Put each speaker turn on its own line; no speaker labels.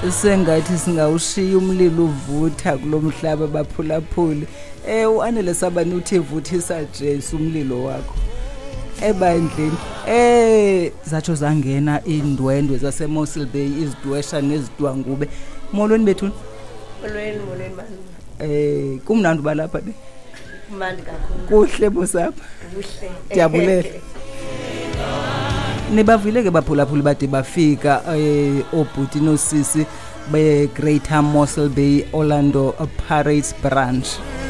sengathi singawushiya umlilo uvutha kulomhlaba baphulaphuli. Uanele Sabani uthi vuthisa Jesu umlilo wakho ebandleni. Zatsho zangena indwendwe zaseMossel Bay, izidwesha nezidwangube. Molweni bethuni?
Molweni mani.
Kumnandi balapha ne?
Kumnandi kakhulu.
Kuhle bosapha.
Kuhle.
Ndiyabulela. Nebavile ke baphulaphuli bade bafika obhuti nosisi be Greater Mossel Bay Orlando Pirates branch.